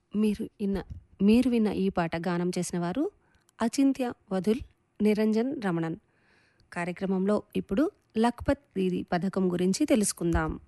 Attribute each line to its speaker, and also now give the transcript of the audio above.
Speaker 1: మీరు ఇన్న మీరు విన్న ఈ పాట గానం చేసిన వారు అచింత్య వధుల్ నిరంజన్ రమణన్. కార్యక్రమంలో ఇప్పుడు లఖ్పత్ దీదీ పథకం గురించి తెలుసుకుందాం.